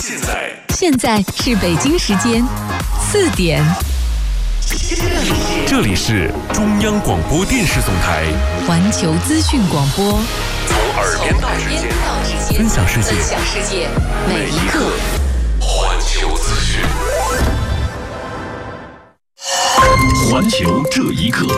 现在是北京时间4点。 这里是中央广播电视总台环球资讯广播， 从耳边到指尖，分享世界，每一刻环球资讯。环球这一刻。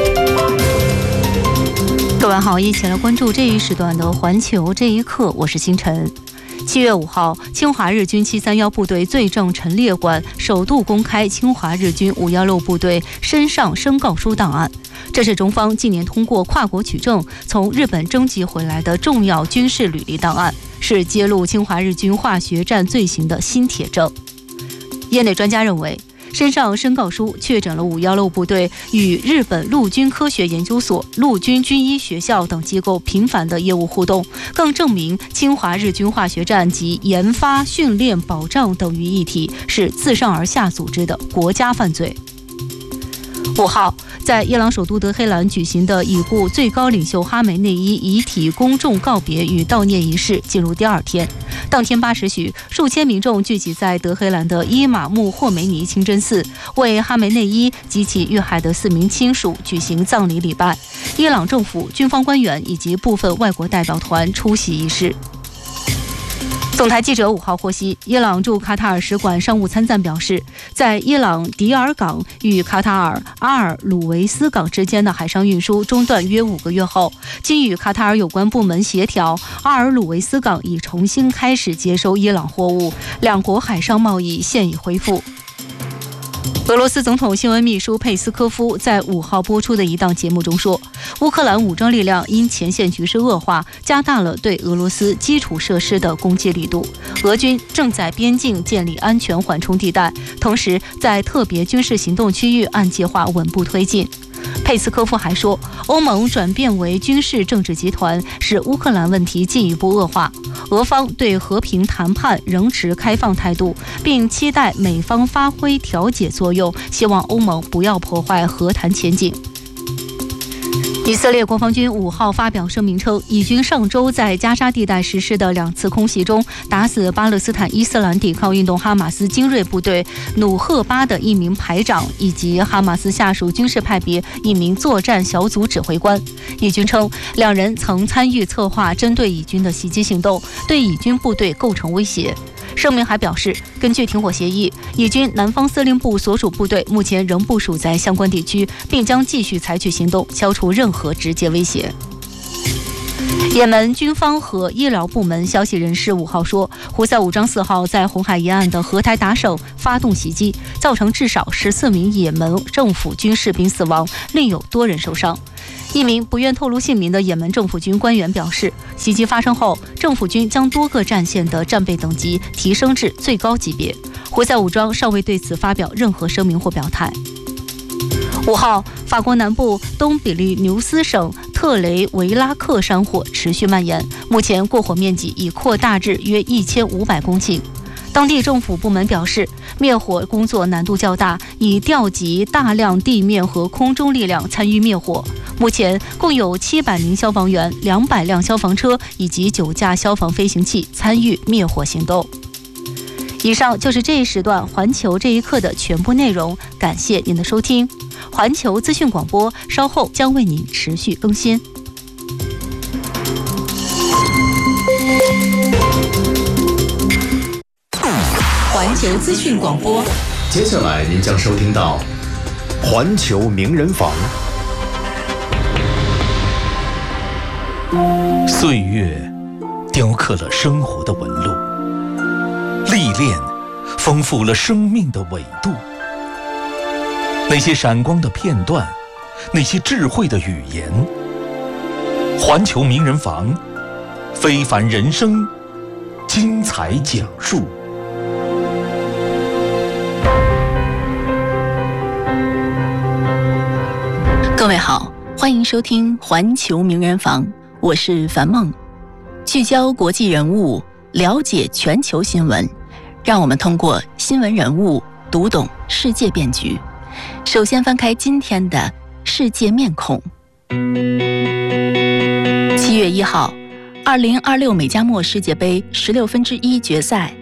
各位好，一起来关注这一时段的环球这一刻，我是星辰。7月5号，侵华日军731部队罪证陈列馆首度公开侵华日军516部队身上申告书档案，这是中方近年通过跨国取证从日本征集回来的重要军事履历档案，是揭露侵华日军化学战罪行的新铁证。业内专家认为，身上申告书确诊了516部队与日本陆军科学研究所、陆军军医学校等机构频繁的业务互动，更证明侵华日军化学战及研发、训练、保障等于一体，是自上而下组织的国家犯罪。5号，在伊朗首都德黑兰举行的已故最高领袖哈梅内伊遗体公众告别与悼念仪式进入第2天。当天8时许，数千民众聚集在德黑兰的伊玛目霍梅尼清真寺，为哈梅内伊及其遇害的4名亲属举行葬礼礼拜。伊朗政府、军方官员以及部分外国代表团出席仪式。总台记者5号获悉，伊朗驻卡塔尔使馆商务参赞表示，在伊朗迪尔港与卡塔尔阿尔鲁维斯港之间的海上运输中断约5个月后，经与卡塔尔有关部门协调，阿尔鲁维斯港已重新开始接收伊朗货物，两国海上贸易现已恢复。俄罗斯总统新闻秘书佩斯科夫在5号播出的一档节目中说，乌克兰武装力量因前线局势恶化，加大了对俄罗斯基础设施的攻击力度。俄军正在边境建立安全缓冲地带，同时在特别军事行动区域按计划稳步推进。佩斯科夫还说，欧盟转变为军事政治集团，使乌克兰问题进一步恶化。俄方对和平谈判仍持开放态度，并期待美方发挥调解作用，希望欧盟不要破坏和谈前景。以色列国防军5号发表声明称，以军上周在加沙地带实施的2次空袭中，打死巴勒斯坦伊斯兰抵抗运动哈马斯精锐部队努赫巴的1名排长，以及哈马斯下属军事派别1名作战小组指挥官。以军称，2人曾参与策划针对以军的袭击行动，对以军部队构成威胁。声明还表示，根据停火协议，以军南方司令部所属部队目前仍部署在相关地区，并将继续采取行动，消除任何直接威胁。也门军方和医疗部门消息人士5号说，胡塞武装4号在红海沿岸的荷台达省发动袭击，造成至少14名也门政府军士兵死亡，另有多人受伤。一名不愿透露姓名的也门政府军官员表示，袭击发生后，政府军将多个战线的战备等级提升至最高级别。胡塞武装尚未对此发表任何声明或表态。5号，法国南部东比利牛斯省特雷维拉克山火持续蔓延，目前过火面积已扩大至约1500公顷。当地政府部门表示，灭火工作难度较大，已调集大量地面和空中力量参与灭火。目前共有700名消防员、200辆消防车以及9架消防飞行器参与灭火行动。以上就是这一时段环球这一刻的全部内容，感谢您的收听。环球资讯广播稍后将为您持续更新。 环球资讯广播， 接下来您将收听到环球名人坊。 岁月雕刻了生活的纹路，历练丰富了生命的纬度。那些闪光的片段，那些智慧的语言，环球名人坊，非凡人生，精彩讲述。 各位好，欢迎收听环球名人坊，我是樊梦。聚焦国际人物，了解全球新闻，让我们通过新闻人物读懂世界变局。首先翻开今天的世界面孔。7月1号，2026美加墨世界杯16分之一决赛，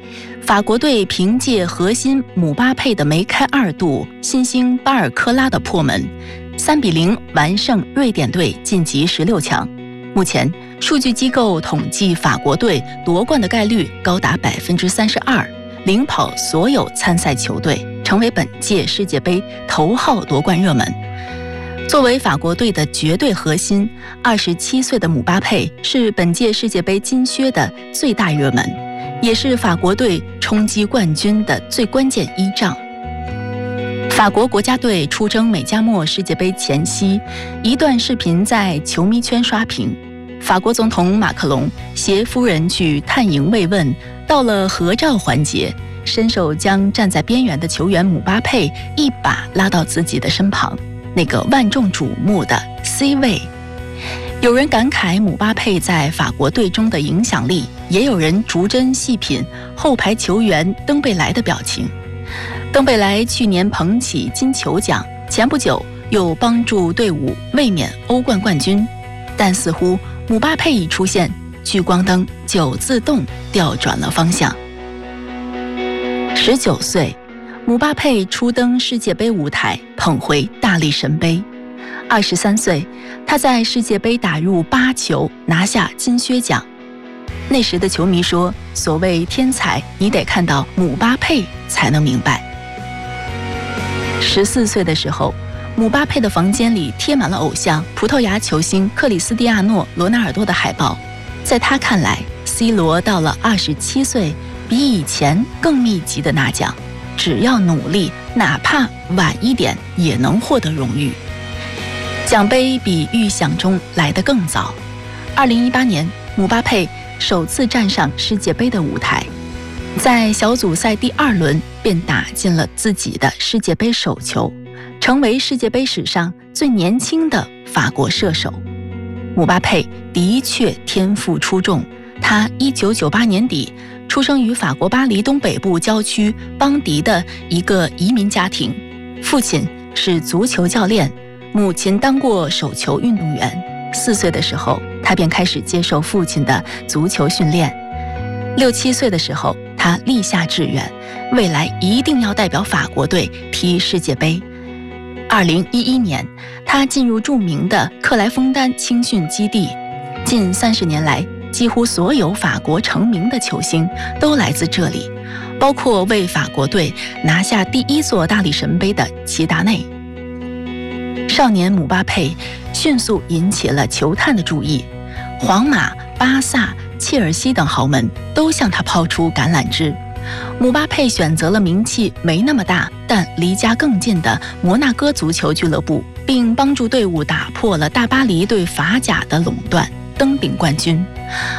法国队凭借核心姆巴佩的梅开二度，新星巴尔科拉的破门，3-0完胜瑞典队晋级16强。目前，数据机构统计法国队夺冠的概率高达32%，领跑所有参赛球队，成为本届世界杯头号夺冠热门。作为法国队的绝对核心，27岁的姆巴佩是本届世界杯金靴的最大热门，也是法国队冲击冠军的最关键依仗。法国国家队出征美加墨世界杯前夕，一段视频在球迷圈刷屏。法国总统马克龙携夫人去探营慰问，到了合照环节，伸手将站在边缘的球员姆巴佩一把拉到自己的身旁，那个万众瞩目的 C 位。有人感慨姆巴佩在法国队中的影响力，也有人逐帧细品后排球员登贝莱的表情。登贝莱去年捧起金球奖，前不久又帮助队伍卫冕欧冠冠军，但似乎姆巴佩一出现，聚光灯就自动调转了方向。19岁，姆巴佩初登世界杯舞台，捧回大力神杯。23岁，他在世界杯打入8球，拿下金靴奖。那时的球迷说，所谓天才，你得看到姆巴佩才能明白。14岁的时候，姆巴佩的房间里贴满了偶像葡萄牙球星克里斯蒂亚诺·罗纳尔多的海报。在他看来 ，C 罗到了27岁，比以前更密集的拿奖，只要努力，哪怕晚一点，也能获得荣誉。奖杯比预想中来得更早。2018年，姆巴佩首次站上世界杯的舞台，在小组赛第2轮便打进了自己的世界杯首球，成为世界杯史上最年轻的法国射手。姆巴佩的确天赋出众，他1998年底出生于法国巴黎东北部郊区邦迪的一个移民家庭，父亲是足球教练，母亲当过手球运动员。4岁的时候，他便开始接受父亲的足球训练。6、7岁的时候，他立下志愿，未来一定要代表法国队踢世界杯。2011年，他进入著名的克莱枫丹青训基地。近30年来，几乎所有法国成名的球星都来自这里，包括为法国队拿下第1座大力神杯的齐达内。少年姆巴佩迅速引起了球探的注意，皇马、巴萨、切尔西等豪门都向他抛出橄榄枝。姆巴佩选择了名气没那么大但离家更近的摩纳哥足球俱乐部，并帮助队伍打破了大巴黎对法甲的垄断，登顶冠军。